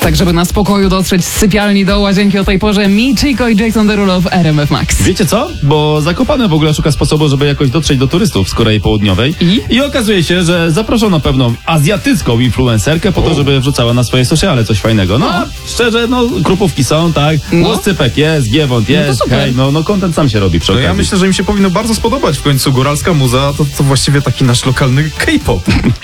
Tak, żeby na spokoju dotrzeć z sypialni do łazienki o tej porze, Michiko i Jason Derulo w RMF Max. Wiecie co? Bo Zakopane w ogóle szuka sposobu, żeby jakoś dotrzeć do turystów z Korei Południowej. I okazuje się, że zaproszono pewną azjatycką influencerkę po to, żeby wrzucała na swoje sociale coś fajnego. No a szczerze, krupówki są, tak? Łoscypek jest, giewont jest, super. hej, content sam się robi przy No okazji. ja myślę, że im się powinno bardzo spodobać. W końcu góralska muza to właściwie taki nasz lokalny K-pop.